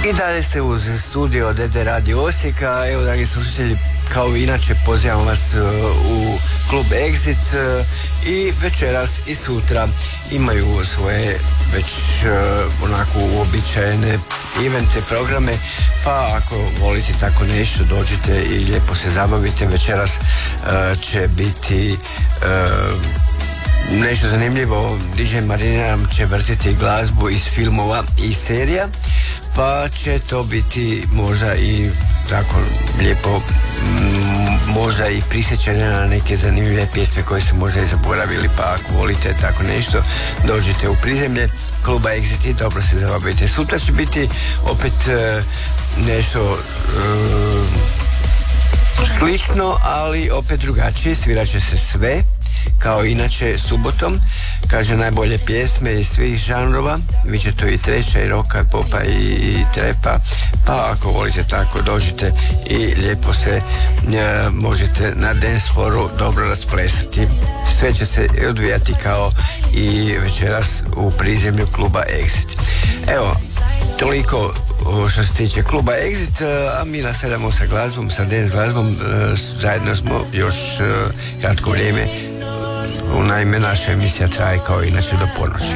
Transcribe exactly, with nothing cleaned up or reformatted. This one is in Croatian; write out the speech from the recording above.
I dalje ste uz studio D D Radio Osijeka. Evo, dragi slušatelji, kao i inače pozivamo vas u klub Exit i večeras i sutra imaju svoje već onako uobičajene evente, programe, pa ako volite tako nešto, dođite i lijepo se zabavite. Večeras će biti nešto zanimljivo. D J Marina nam će vrtiti glazbu iz filmova i serija, pa će to biti možda i tako lijepo, možda i prisjećane na neke zanimljive pjesme koje su možda i zaboravili, pa ako volite tako nešto, dođite u prizemlje kluba Exit i dobro se zabavite. Sutra će biti opet uh, nešto uh, slično, ali opet drugačije. Svirat će se sve kao inače subotom, kaže najbolje pjesme iz svih žanrova, vi će to i treća, i roka, i popa, i, i trepa, pa ako volite tako, dođite i lijepo se e, možete na dance flooru dobro rasplesati. Sve će se odvijati kao i večeras u prizemlju kluba Exit. Evo, toliko što se tiče kluba Exit, a mi nastavljamo sa glazbom, sa dance glazbom. Zajedno smo još kratko vrijeme. Naime, naša emisija traje kao inače do ponoći.